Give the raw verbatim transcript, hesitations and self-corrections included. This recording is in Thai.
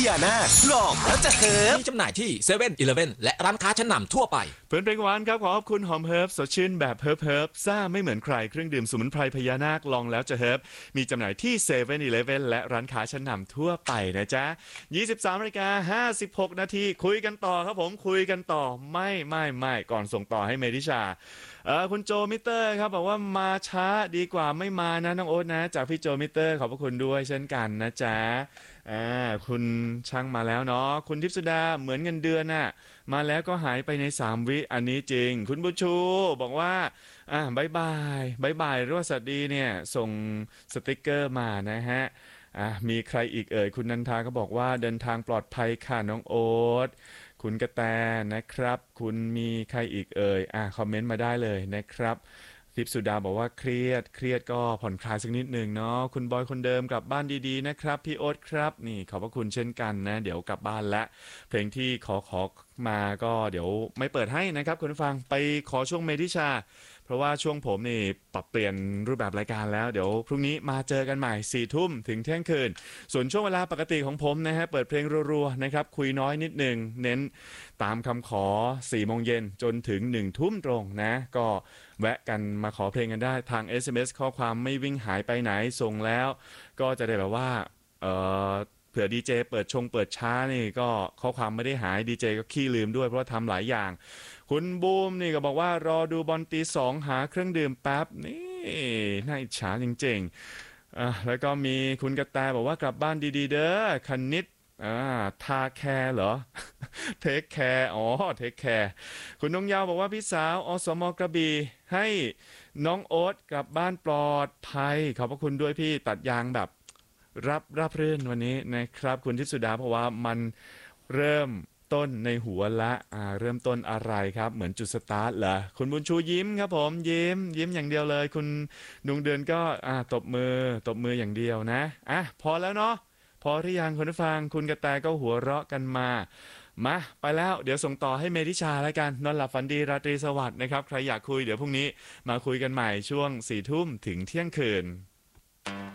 ญานาคลองแล้วจะเฮิร์บมีจำหน่ายที่เซเว่นอีเลฟเว่นและร้านค้าชั้นนำทั่วไปเพื่อนเพลงหวานครับขอขอบคุณหอมเฮิร์บสดชื่นแบบเฮิร์บเฮิร์บซ่าไม่เหมือนใครเครื่องดื่มสมุนไพรพญานาคลองแล้วจะเฮิร์บมีจำหน่ายที่เซเว่นอีเลฟเว่นและร้านค้าชั้นนำทั่วไปนะจ๊ะยี่สิบสามนาฬิกาห้าสิบหกนาทีคุยกันต่อครับผมคุยกันต่อไม่ไม่ไม่ก่อนส่งต่อให้เมธิชาเออคุณโจมิเตอร์ครับบอกว่ามาช้าดีกว่าไม่มานะน้องโอ๊ตนะจากพี่โจมิเตอร์ขอบพระคุณด้วยเช่นกันนะจ๊ะอ่าคุณช่างมาแล้วเนาะคุณทิพย์สุดาเหมือนเงินเดือนน่ะมาแล้วก็หายไปในสามวิอันนี้จริงคุณบุญชูบอกว่าอ่าบายบายบายบายหรือว่าสวัสดีเนี่ยส่งสติกเกอร์มานะฮะอ่ามีใครอีกเอ่ยคุณนันทาก็บอกว่าเดินทางปลอดภัยค่ะน้องโอ๊ตคุณกระแตนะครับคุณมีใครอีกเอ่ยอ่าคอมเมนต์มาได้เลยนะครับทิพย์สุดาบอกว่าเครียดเครียดก็ผ่อนคลายสักนิดหนึ่งเนาะคุณบอยคนเดิมกลับบ้านดีๆนะครับพี่โอ๊ตครับนี่ขอบพระคุณเช่นกันนะเดี๋ยวกลับบ้านละเพลงที่ขอขอมาก็เดี๋ยวไม่เปิดให้นะครับคุณผู้ฟังไปขอช่วงเมธิชาเพราะว่าช่วงผมนี่ปรับเปลี่ยนรูปแบบรายการแล้วเดี๋ยวพรุ่งนี้มาเจอกันใหม่สี่ทุ่มถึงเที่ยงคืนส่วนช่วงเวลาปกติของผมนะฮะเปิดเพลงรัวๆนะครับคุยน้อยนิดหนึ่งเน้นตามคำขอสี่โมงเย็นจนถึงหนึ่งทุ่มตรงนะก็แวะกันมาขอเพลงกันได้ทาง เอส เอ็ม เอส ข้อความไม่วิ่งหายไปไหนส่งแล้วก็จะได้แบบว่าเออเผื่อดีเจเปิดชงเปิดช้านี่ก็ข้อความไม่ได้หายดีเจก็ขี้ลืมด้วยเพราะว่าทำหลายอย่างคุณบูมนี่ก็บอกว่ารอดูบอลตีสองหาเครื่องดื่มแป๊บนี่น่าอิจฉาจริงๆอ่ะแล้วก็มีคุณกระแตบอกว่ากลับบ้านดีๆเด้อคณิตอ่าทาแคร์เหรอ เทคแคร์อ๋อเทคแคร์คุณนงยาวบอกว่าพี่สาวอสมกระบี่ให้น้องโอ๊ตกลับบ้านปลอดภัยขอบพระคุณด้วยพี่ตัดยางแบบรับรับรื่นวันนี้นะครับคุณทิพย์สุดาเพราะว่ามันเริ่มต้นในหัวละอ่าเริ่มต้นอะไรครับเหมือนจุดสตาร์ทเหรอคุณบุญชูยิ้มครับผมยิ้มยิ้มอย่างเดียวเลยคุณดวงเดือนก็อ่าตบมือตบมืออย่างเดียวนะอ่ะพอแล้วเนาะพอที่ยังคุณผู้ฟังคุณกระแตก็หัวเราะกันมามาไปแล้วเดี๋ยวส่งต่อให้เมธิชาแล้วกันนอนหลับฝันดีราตรีสวัสดิ์นะครับใครอยากคุยเดี๋ยวพรุ่งนี้มาคุยกันใหม่ช่วงสี่ทุ่มถึงเที่ยงคืน